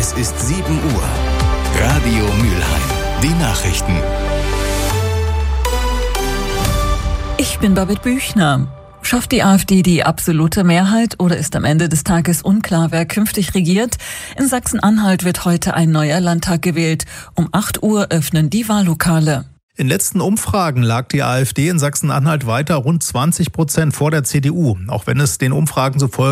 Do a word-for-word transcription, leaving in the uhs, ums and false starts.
Es ist sieben Uhr. Radio Mülheim. Die Nachrichten. Ich bin Babette Büchner. Schafft die AfD die absolute Mehrheit oder ist am Ende des Tages unklar, wer künftig regiert? In Sachsen-Anhalt wird heute ein neuer Landtag gewählt. Um acht Uhr öffnen die Wahllokale. In letzten Umfragen lag die AfD in Sachsen-Anhalt weiter rund zwanzig Prozent vor der C D U. Auch wenn es den Umfragen zufolge